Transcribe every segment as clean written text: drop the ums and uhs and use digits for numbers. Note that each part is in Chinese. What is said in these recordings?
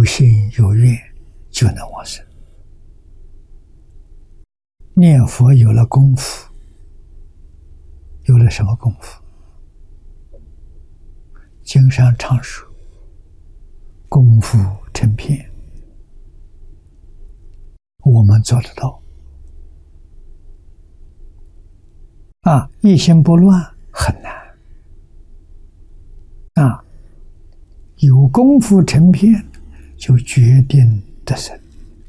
心有愿，就能往生。念佛有了功夫，有了什么功夫？经上常说，功夫成片，我们做得到。一心不乱很难。有功夫成片，就决定得生。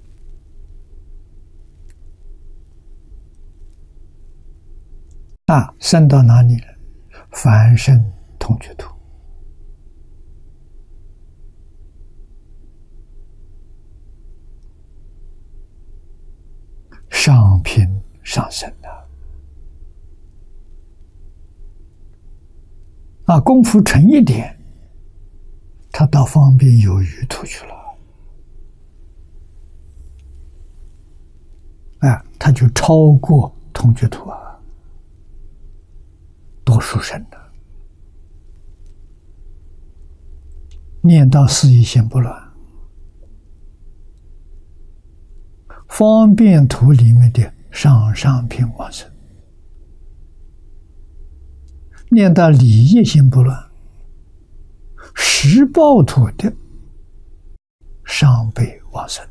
生到哪里了？凡圣同居土。上品上生功夫成一点，他到方便有余土去了。他就超过同居土多殊胜的。念到四意心不乱，方便土里面的上品往生，念到理业心不乱，实报土的上辈往生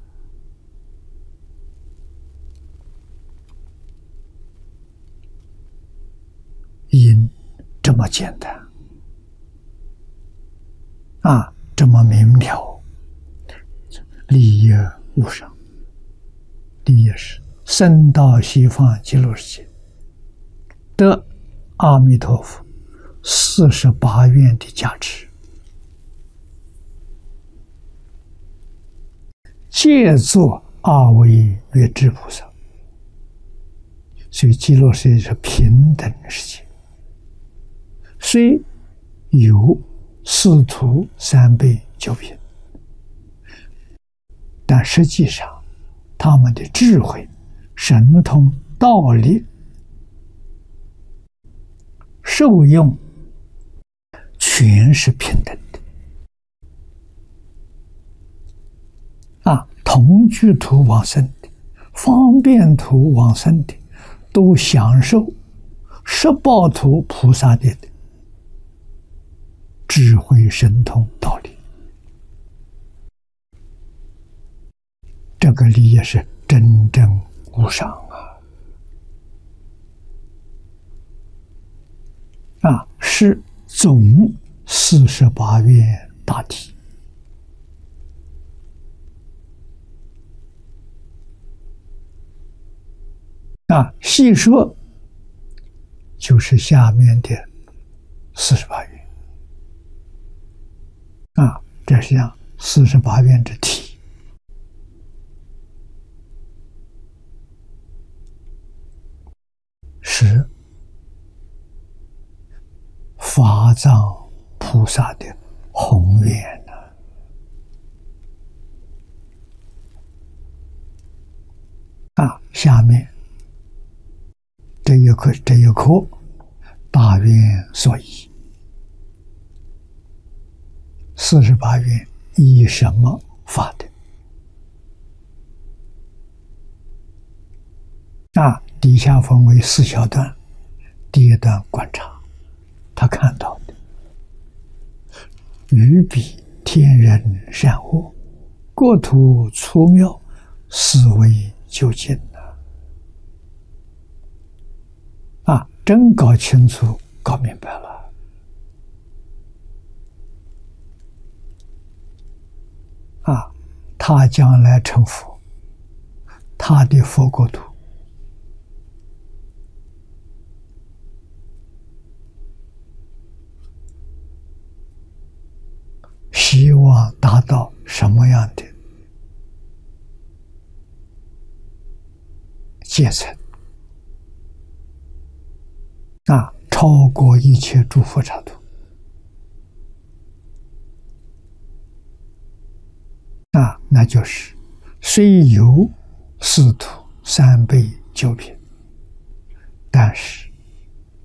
因这么简单这么明了，利业无上。利业是生到西方极乐世界，得阿弥陀佛48愿的加持，皆作阿惟越致菩萨。所以极乐世界是平等世界，虽有四土三辈九品，但实际上他们的智慧、神通、道力、受用全是平等的。同居土往生的、方便土往生的，都享受十报土菩萨的智慧、神通、道理。这个利益是真正无上是总48愿大体。细说就是下面的48愿这是讲48愿之体。是法藏菩萨的宏愿下面这一课大愿所依，48愿依什么法的？底下分为4小段。第一段观察，他看到的于彼天人善恶，国土粗妙，思维究竟真搞清楚、搞明白了。他将来成佛，他的佛国土希望达到什么样的阶层？超过一切诸佛刹土。那就是虽有四土三辈九品，但是